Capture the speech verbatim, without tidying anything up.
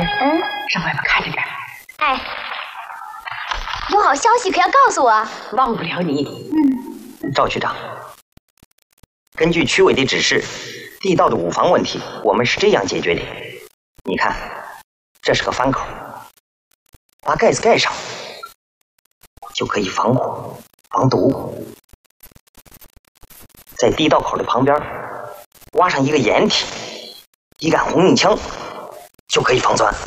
嗯， 上外边看着点。 哎，有好消息可要告诉我。 忘不了你。 嗯， 赵局长，根据区委的指示，地道的五防问题我们是这样解决的。你看，这是个翻口，把盖子盖上，就可以防火防毒。在地道口的旁边挖上一个掩体，一杆红缨枪，就可以防钻。